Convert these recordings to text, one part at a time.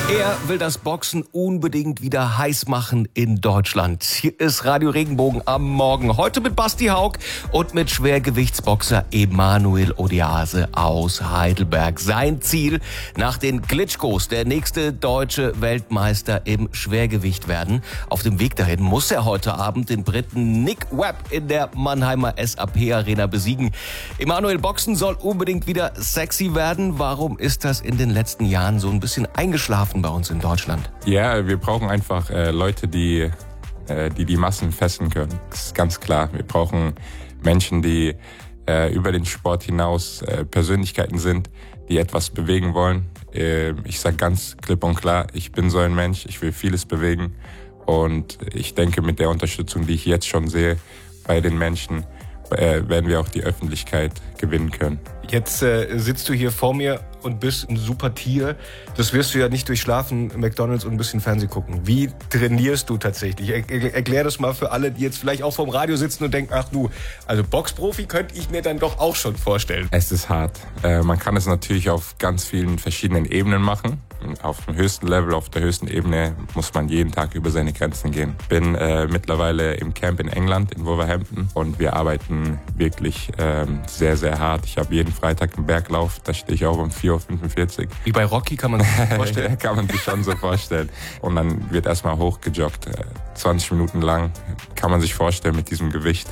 Er will das Boxen unbedingt wieder heiß machen in Deutschland. Hier ist Radio Regenbogen am Morgen. Heute mit Basti Haug und mit Schwergewichtsboxer Emanuel Odease aus Heidelberg. Sein Ziel: nach den Klitschkos der nächste deutsche Weltmeister im Schwergewicht werden. Auf dem Weg dahin muss er heute Abend den Briten Nick Webb in der Mannheimer SAP Arena besiegen. Emanuel, Boxen soll unbedingt wieder sexy werden. Warum ist das in den letzten Jahren so ein bisschen eingeschlafen bei uns in Deutschland? Ja, wir brauchen einfach Leute, die Massen fesseln können. Das ist ganz klar. Wir brauchen Menschen, die über den Sport hinaus Persönlichkeiten sind, die etwas bewegen wollen. Ich sage ganz klipp und klar, ich bin so ein Mensch, ich will vieles bewegen. Und ich denke, mit der Unterstützung, die ich jetzt schon sehe bei den Menschen, werden wir auch die Öffentlichkeit gewinnen können. Jetzt sitzt du hier vor mir und bist ein super Tier. Das wirst du ja nicht durch Schlafen, McDonald's und ein bisschen Fernsehen gucken. Wie trainierst du tatsächlich? Erklär das mal für alle, die jetzt vielleicht auch vorm Radio sitzen und denken, ach du, also Boxprofi könnte ich mir dann doch auch schon vorstellen. Es ist hart. Man kann es natürlich auf ganz vielen verschiedenen Ebenen machen. Auf dem höchsten Level, auf der höchsten Ebene muss man jeden Tag über seine Grenzen gehen. Bin mittlerweile im Camp in England, in Wolverhampton, und wir arbeiten wirklich sehr, sehr hart. Ich habe jeden Freitag einen Berglauf, da stehe ich auch um 4:45 Uhr. Wie bei Rocky, kann man sich das vorstellen? Ja, kann man sich schon so vorstellen. Und dann wird erstmal hochgejoggt, 20 Minuten lang. Kann man sich vorstellen mit diesem Gewicht.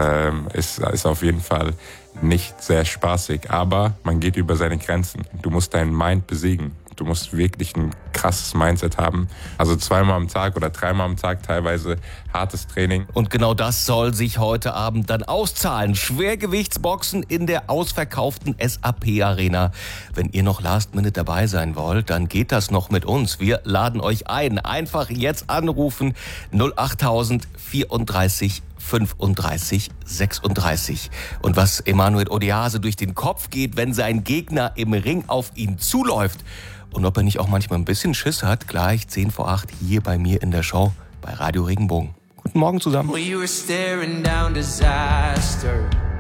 Ist auf jeden Fall nicht sehr spaßig, aber man geht über seine Grenzen. Du musst deinen Mind besiegen. Du musst wirklich ein krasses Mindset haben. Also 2-mal am Tag oder 3-mal am Tag teilweise hartes Training. Und genau das soll sich heute Abend dann auszahlen. Schwergewichtsboxen in der ausverkauften SAP Arena. Wenn ihr noch Last Minute dabei sein wollt, dann geht das noch mit uns. Wir laden euch ein. Einfach jetzt anrufen 08000 34 35 36. Und was Emanuel Odease durch den Kopf geht, wenn sein Gegner im Ring auf ihn zuläuft. Und ob er nicht auch manchmal ein bisschen Schiss hat, gleich 7:50 hier bei mir in der Show bei Radio Regenbogen. Guten Morgen zusammen. Well, you were staring down disaster.